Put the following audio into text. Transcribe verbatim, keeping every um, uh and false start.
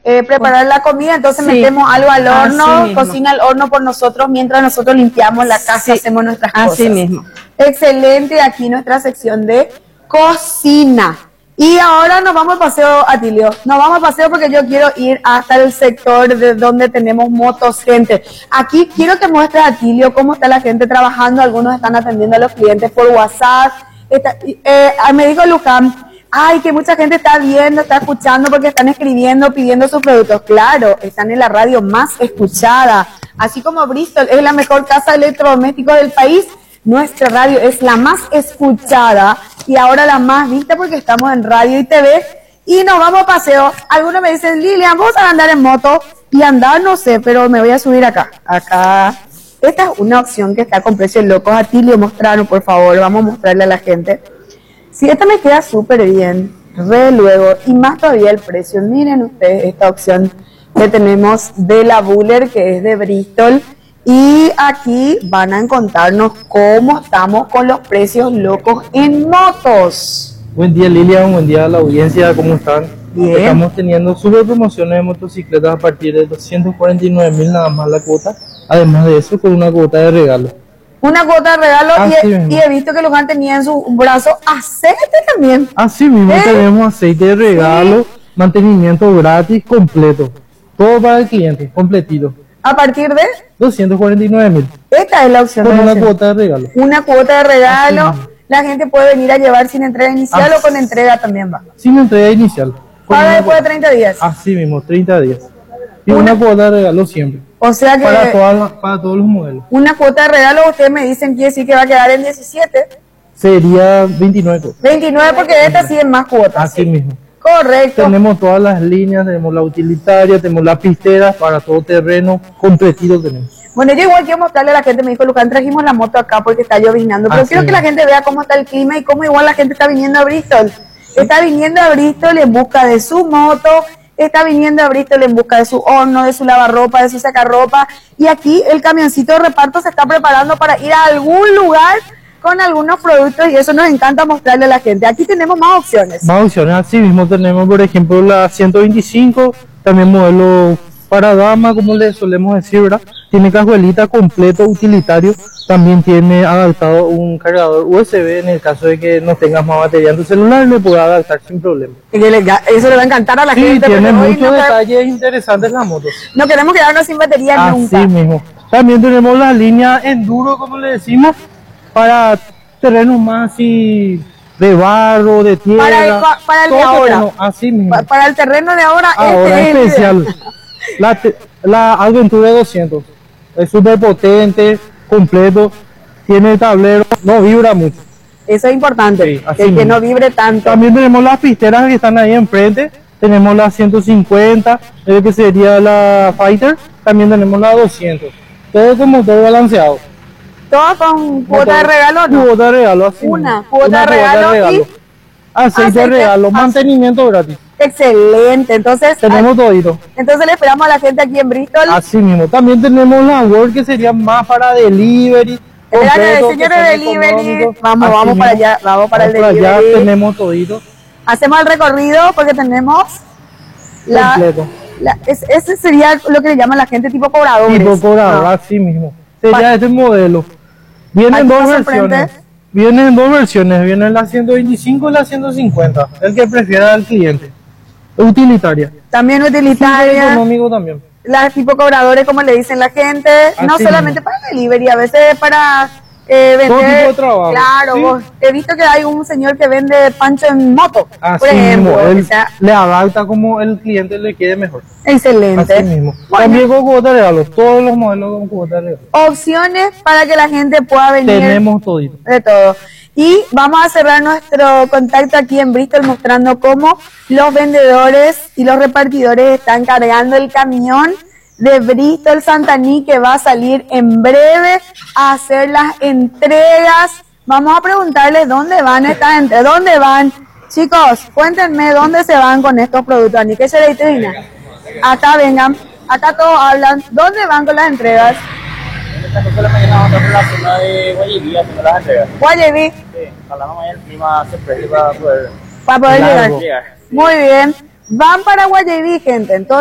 eh, preparar la comida, entonces Sí. metemos algo al horno, Así mismo. cocina al horno por nosotros, mientras nosotros limpiamos la casa, Sí. hacemos nuestras Así cosas. mismo. Excelente, aquí nuestra sección de cocina. Y ahora nos vamos al paseo, Atilio. Nos vamos al paseo porque yo quiero ir hasta el sector de donde tenemos motos, gente. Aquí quiero que muestres, Atilio, cómo está la gente trabajando. Algunos están atendiendo a los clientes por WhatsApp. Está, eh, me dijo Luján, ay, que mucha gente está viendo, está escuchando porque están escribiendo, pidiendo sus productos. Claro, están en la radio más escuchada. Así como Bristol es la mejor casa de electrodomésticos del país, nuestra radio es la más escuchada y ahora la más vista porque estamos en radio y T V y nos vamos a paseo. Algunos me dicen, Lilian, vamos a andar en moto y andar no sé, pero me voy a subir acá. Acá. Esta es una opción que está con precios locos. Atilio, mostraron, por favor, vamos a mostrarle a la gente. Si esta me queda súper bien, re luego, y más todavía el precio. Miren ustedes esta opción que tenemos de la Buller, que es de Bristol. Y aquí van a encontrarnos cómo estamos con los precios locos en motos. Buen día, Lilian, buen día a la audiencia, ¿cómo están? Bien. Estamos teniendo super promociones de motocicletas a partir de doscientos cuarenta y nueve mil nada más la cuota, además de eso con una cuota de regalo. Una cuota de regalo Así y, mismo. y he visto que Luján tenía en su brazo aceite también. Así mismo ¿Eh? tenemos aceite de regalo, Sí. mantenimiento gratis completo, todo para el cliente, completito, A partir de, doscientos cuarenta y nueve mil, esta es la opción. con de una opción. cuota de regalo. Una cuota de regalo. Así mismo. La gente puede venir a llevar sin entrega inicial Así. o con entrega también va. Sin entrega inicial. con Paga una después de cuota- treinta días. Así mismo, treinta días. Y Una- una, cuota de regalo siempre, O sea que para, todas las- para todos los modelos. una cuota de regalo, ustedes me dicen, quiere decir que va a quedar en diecisiete. Sería veintinueve cuotas. veintinueve porque esta sí es más cuotas. Así mismo. Correcto. Tenemos todas las líneas, tenemos la utilitaria, tenemos las pisteras para todo terreno, completito tenemos. Bueno, yo igual quiero mostrarle a la gente, me dijo Lucán, trajimos la moto acá porque está lloviznando, pero Así quiero que es. la gente vea cómo está el clima y cómo igual la gente está viniendo a Bristol. Está viniendo a Bristol en busca de su moto, está viniendo a Bristol en busca de su horno, de su lavarropa, de su sacarropa, y aquí el camioncito de reparto se está preparando para ir a algún lugar con algunos productos y eso nos encanta mostrarle a la gente. Aquí tenemos más opciones. Más opciones, así mismo tenemos por ejemplo la ciento veinticinco, también modelo para dama, como le solemos decir, ¿verdad? Tiene cajuelita completo utilitario, también tiene adaptado un cargador U S B en el caso de que no tengas más batería en tu celular, le puedes adaptar sin problema. Y le- Eso le va a encantar a la Sí, gente. tiene porque hoy muchos no, detalles interesantes las motos. no queremos quedarnos sin batería nunca. Así mismo. También tenemos la línea enduro, como le decimos, para terrenos más así de barro, de tierra. Para el- para el de todo ahora. terreno, así mismo. Pa- Para el terreno de ahora, Ahora este es el especial. ideal. La, te- la Aventura doscientos. Es súper potente, completo. Tiene tablero, no vibra mucho. Eso es importante, Sí, así que, que mismo. no vibre tanto. También tenemos las pisteras que están ahí enfrente. Tenemos la ciento cincuenta, eh, que sería la Fighter. También tenemos la doscientos. Todo con motor balanceado. Todas con cuota de Motor- regalo, ¿no? Cuota de regalo, así Una mismo. cuota de regalo y Aceite, aceite, de regalo, ace- mantenimiento gratis. Excelente. Entonces, Tenemos todito. entonces le esperamos a la gente aquí en Bristol. Así mismo. También tenemos la Word que sería más para delivery. Espérate, completo, que señores son delivery. económicos. Vamos, Así vamos para mismo. allá, vamos para el Vamos allá delivery. tenemos todito Hacemos el recorrido porque tenemos la, completo. la- es- ese sería lo que le llaman la gente tipo cobradores. Tipo cobrador, Ah. así mismo. Sería Pa- este modelo. Vienen Aquí dos más versiones. enfrente. Vienen en dos versiones. Viene la ciento veinticinco y la ciento cincuenta. El que prefiera al cliente. Utilitaria. También Súper utilitaria. económico también. Las tipo cobradores, como le dicen la gente, no Así solamente mismo. para delivery, a veces para eh, vender. Todo tipo de trabajo, Claro, sí. vos- he visto que hay un señor que vende pancho en moto, Así por ejemplo. mismo. Él O sea, le adapta como el cliente le quede mejor. excelente. Así mismo. Bueno, También con cuota de regalo. Todos los modelos con cuota de regalo. opciones para que la gente pueda venir. Tenemos todito. De todo. Y vamos a cerrar nuestro contacto aquí en Bristol mostrando cómo los vendedores y los repartidores están cargando el camión de Bristol Santaní que va a salir en breve a hacer las entregas. Vamos a preguntarles dónde van estas entregas, dónde van. Chicos, cuéntenme dónde se van con estos productos. Ani, ¿qué se le dice? Acá vengan, acá todos hablan. ¿Dónde van con las entregas? Esta noche de la mañana vamos a estar en la zona de Guayibí haciendo las entregas. Guayaví, Sí, ojalá mañana el clima se preste para poder para poder Largo. llegar. llegar. Muy bien. Van para Guayaví, gente. Entonces,